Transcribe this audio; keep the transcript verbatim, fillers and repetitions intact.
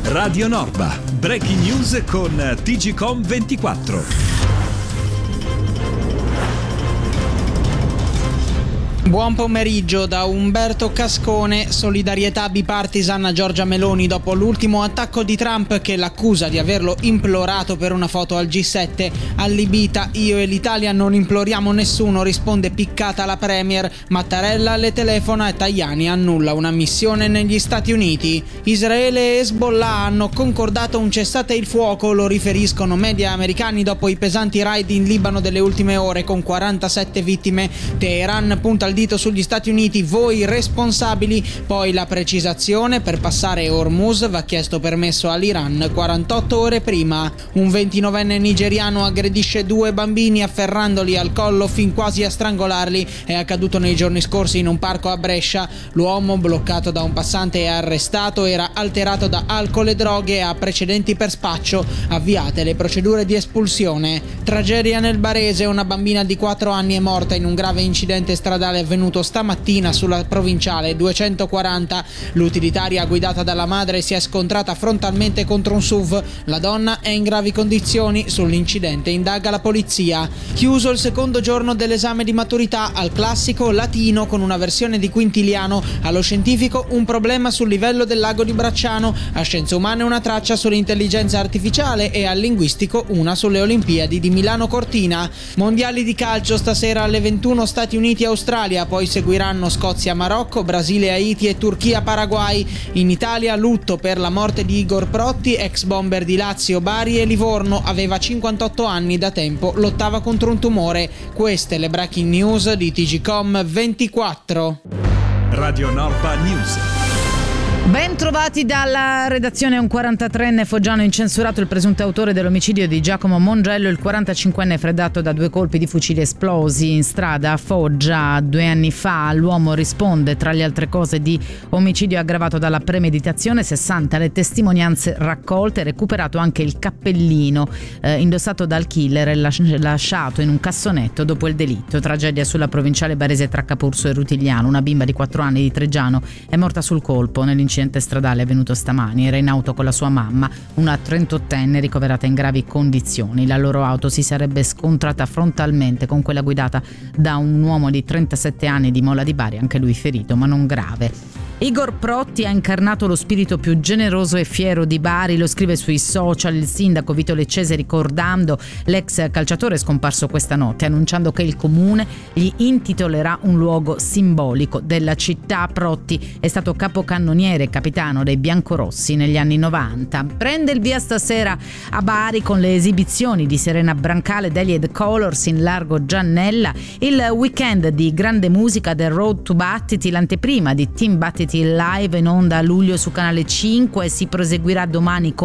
Radio Norba, breaking news con T G Com ventiquattro. Buon pomeriggio da Umberto Cascone. Solidarietà bipartisan a Giorgia Meloni dopo l'ultimo attacco di Trump che l'accusa di averlo implorato per una foto al G sette. Allibita: io e l'Italia non imploriamo nessuno, risponde piccata la premier. Mattarella le telefona e Tajani annulla una missione negli Stati Uniti. Israele e Hezbollah hanno concordato un cessate il fuoco, lo riferiscono media americani dopo i pesanti raid in Libano delle ultime ore con quarantasette vittime. Teheran punta il dito sugli Stati Uniti, voi responsabili. Poi la precisazione: per passare Hormuz va chiesto permesso all'Iran quarantotto ore prima. Un ventinovenne nigeriano aggredisce due bambini afferrandoli al collo fin quasi a strangolarli. È accaduto nei giorni scorsi in un parco a Brescia. L'uomo, bloccato da un passante e arrestato, era alterato da alcol e droghe e ha precedenti per spaccio. Avviate le procedure di espulsione. Tragedia nel Barese: una bambina di quattro anni è morta in un grave incidente stradale avvenuto stamattina sulla provinciale duecentoquaranta. L'utilitaria guidata dalla madre si è scontrata frontalmente contro un S U V. La donna è in gravi condizioni. Sull'incidente indaga la polizia. Chiuso il secondo giorno dell'esame di maturità. Al classico latino con una versione di Quintiliano, allo scientifico un problema sul livello del lago di Bracciano, a scienze umane una traccia sull'intelligenza artificiale e al linguistico una sulle Olimpiadi di Milano Cortina. Mondiali di calcio stasera alle ventuno Stati Uniti Australia. Poi seguiranno Scozia-Marocco, Brasile-Haiti e Turchia-Paraguay. In Italia lutto per la morte di Igor Protti, ex bomber di Lazio, Bari e Livorno. Aveva cinquantotto anni, da tempo lottava contro un tumore. Queste le breaking news di T G Com ventiquattro. Radio Norba News. Ben trovati dalla redazione. Un quarantatreenne foggiano incensurato il presunto autore dell'omicidio di Giacomo Mongello. Il quarantacinquenne freddato da due colpi di fucile esplosi in strada a Foggia due anni fa. L'uomo risponde, tra le altre cose, di omicidio aggravato dalla premeditazione. sessanta le testimonianze raccolte, recuperato anche il cappellino eh, indossato dal killer e lasciato in un cassonetto dopo il delitto. Tragedia sulla provinciale barese tra Capurso e Rutigliano. Una bimba di quattro anni di Treggiano è morta sul colpo nell'incidente stradale avvenuto stamani. Era in auto con la sua mamma, una trentottenne ricoverata in gravi condizioni. La loro auto si sarebbe scontrata frontalmente con quella guidata da un uomo di trentasette anni di Mola di Bari, anche lui ferito ma non grave. Igor Protti ha incarnato lo spirito più generoso e fiero di Bari, lo scrive sui social il sindaco Vito Leccese, ricordando l'ex calciatore scomparso questa notte, annunciando che il comune gli intitolerà un luogo simbolico della città. Protti è stato capocannoniere e capitano dei biancorossi negli anni novanta. Prende il via stasera a Bari con le esibizioni di Serena Brancale, Deli and Colors in largo Giannella, il weekend di grande musica del Road to Battiti, l'anteprima di Team Battiti live in onda a luglio su Canale cinque. Si proseguirà domani con